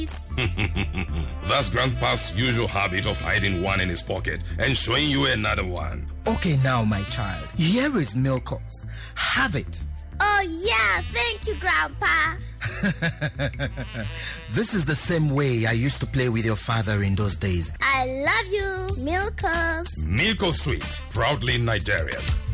That's Grandpa's usual habit of hiding one in his pocket and showing you another one. Okay, now, my child, here is Milkos. Have it. Oh, yeah, thank you, Grandpa. This is the same way I used to play with your father in those days. I love you, Milkos. Milko Sweet, proudly Nigerian.